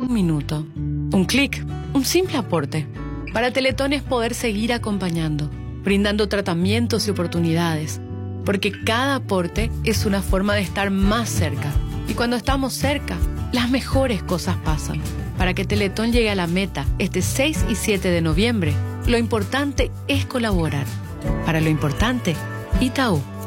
un minuto, un clic, un simple aporte. Para Teletón es poder seguir acompañando, brindando tratamientos y oportunidades, porque cada aporte es una forma de estar más cerca. Y cuando estamos cerca, las mejores cosas pasan. Para que Teletón llegue a la meta este 6 y 7 de noviembre, lo importante es colaborar. Para lo importante, Itaú.